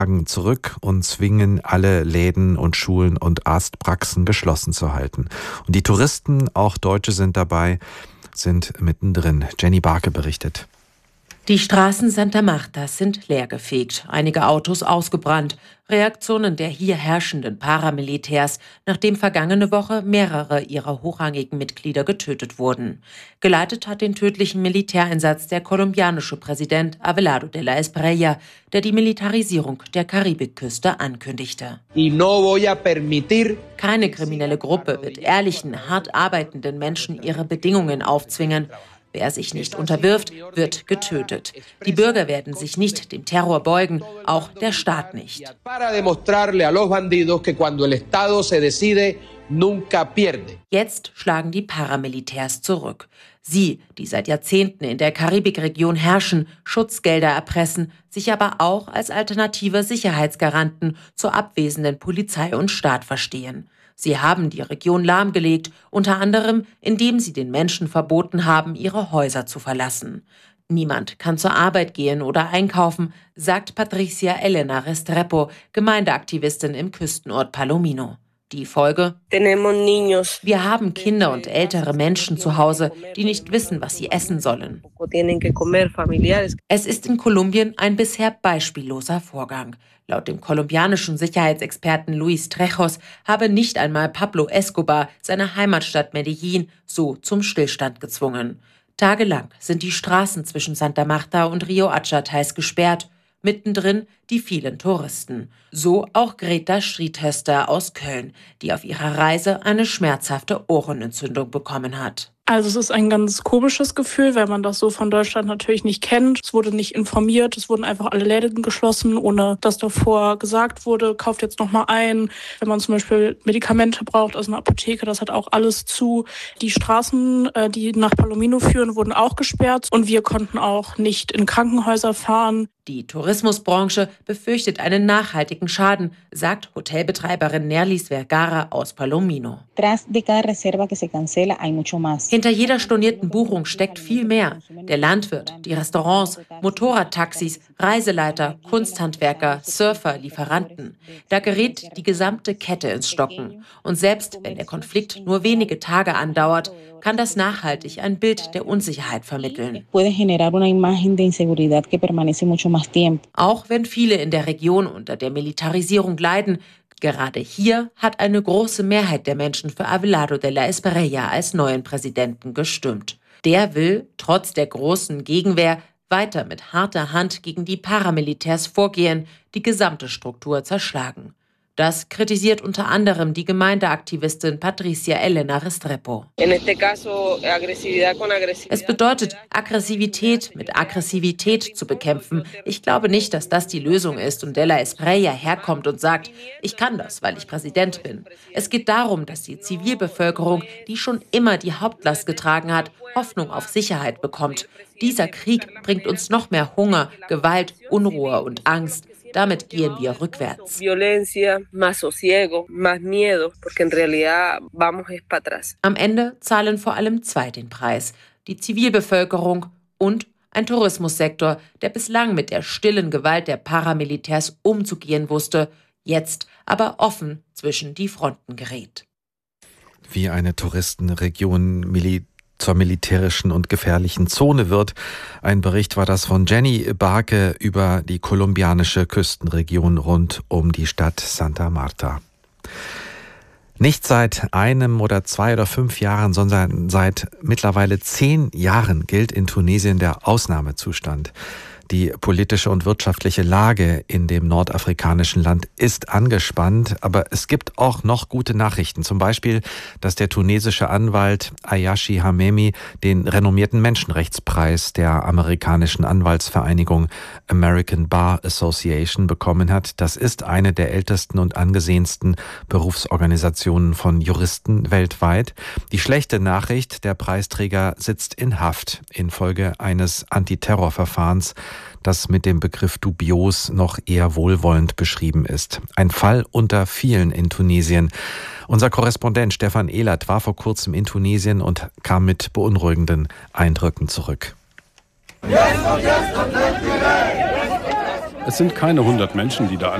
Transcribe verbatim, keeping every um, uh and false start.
zurück und zwingen alle Läden und Schulen und Arztpraxen geschlossen zu halten. Und die Touristen, auch Deutsche sind dabei, sind mittendrin. Jenny Barke berichtet. Die Straßen Santa Martas sind leergefegt, einige Autos ausgebrannt. Reaktionen der hier herrschenden Paramilitärs, nachdem vergangene Woche mehrere ihrer hochrangigen Mitglieder getötet wurden. Geleitet hat den tödlichen Militäreinsatz der kolumbianische Präsident Abelardo de la Espriella, der die Militarisierung der Karibikküste ankündigte. Keine kriminelle Gruppe wird ehrlichen, hart arbeitenden Menschen ihre Bedingungen aufzwingen. Wer sich nicht unterwirft, wird getötet. Die Bürger werden sich nicht dem Terror beugen, auch der Staat nicht. Jetzt schlagen die Paramilitärs zurück. Sie, die seit Jahrzehnten in der Karibikregion herrschen, Schutzgelder erpressen, sich aber auch als alternative Sicherheitsgaranten zur abwesenden Polizei und Staat verstehen. Sie haben die Region lahmgelegt, unter anderem, indem sie den Menschen verboten haben, ihre Häuser zu verlassen. Niemand kann zur Arbeit gehen oder einkaufen, sagt Patricia Elena Restrepo, Gemeindeaktivistin im Küstenort Palomino. Die Folge? Wir haben Kinder und ältere Menschen zu Hause, die nicht wissen, was sie essen sollen. Es ist in Kolumbien ein bisher beispielloser Vorgang. Laut dem kolumbianischen Sicherheitsexperten Luis Trejos habe nicht einmal Pablo Escobar seine Heimatstadt Medellín so zum Stillstand gezwungen. Tagelang sind die Straßen zwischen Santa Marta und Rio Achatais gesperrt. Mittendrin die vielen Touristen. So auch Greta Schriethöster aus Köln, die auf ihrer Reise eine schmerzhafte Ohrenentzündung bekommen hat. Also es ist ein ganz komisches Gefühl, weil man das so von Deutschland natürlich nicht kennt. Es wurde nicht informiert, es wurden einfach alle Läden geschlossen, ohne dass davor gesagt wurde, kauft jetzt noch mal ein. Wenn man zum Beispiel Medikamente braucht aus einer Apotheke, das hat auch alles zu. Die Straßen, die nach Palomino führen, wurden auch gesperrt und wir konnten auch nicht in Krankenhäuser fahren. Die Tourismusbranche befürchtet einen nachhaltigen Schaden, sagt Hotelbetreiberin Nerlis Vergara aus Palomino. Hinter jeder stornierten Buchung steckt viel mehr. Der Landwirt, die Restaurants, Motorradtaxis, Reiseleiter, Kunsthandwerker, Surfer, Lieferanten. Da gerät die gesamte Kette ins Stocken. Und selbst wenn der Konflikt nur wenige Tage andauert, kann das nachhaltig ein Bild der Unsicherheit vermitteln. Auch wenn viele in der Region unter der Militarisierung leiden, gerade hier hat eine große Mehrheit der Menschen für Abelardo de la Espriella als neuen Präsidenten gestimmt. Der will, trotz der großen Gegenwehr, weiter mit harter Hand gegen die Paramilitärs vorgehen, die gesamte Struktur zerschlagen. Das kritisiert unter anderem die Gemeindeaktivistin Patricia Elena Restrepo. Es bedeutet, Aggressivität mit Aggressivität zu bekämpfen. Ich glaube nicht, dass das die Lösung ist und de la Espriella herkommt und sagt, ich kann das, weil ich Präsident bin. Es geht darum, dass die Zivilbevölkerung, die schon immer die Hauptlast getragen hat, Hoffnung auf Sicherheit bekommt. Dieser Krieg bringt uns noch mehr Hunger, Gewalt, Unruhe und Angst. Damit gehen wir rückwärts. Am Ende zahlen vor allem zwei den Preis: die Zivilbevölkerung und ein Tourismussektor, der bislang mit der stillen Gewalt der Paramilitärs umzugehen wusste, jetzt aber offen zwischen die Fronten gerät. Wie eine Touristenregion Militär zur militärischen und gefährlichen Zone wird. Ein Bericht war das von Jenny Barke über die kolumbianische Küstenregion rund um die Stadt Santa Marta. Nicht seit einem oder zwei oder fünf Jahren, sondern seit mittlerweile zehn Jahren gilt in Tunesien der Ausnahmezustand. Die politische und wirtschaftliche Lage in dem nordafrikanischen Land ist angespannt, aber es gibt auch noch gute Nachrichten. Zum Beispiel, dass der tunesische Anwalt Ayashi Hamemi den renommierten Menschenrechtspreis der amerikanischen Anwaltsvereinigung American Bar Association bekommen hat. Das ist eine der ältesten und angesehensten Berufsorganisationen von Juristen weltweit. Die schlechte Nachricht: der Preisträger sitzt in Haft infolge eines Antiterrorverfahrens, das mit dem Begriff dubios noch eher wohlwollend beschrieben ist. Ein Fall unter vielen in Tunesien. Unser Korrespondent Stefan Ehlert war vor kurzem in Tunesien und kam mit beunruhigenden Eindrücken zurück. Es sind keine hundert Menschen, die da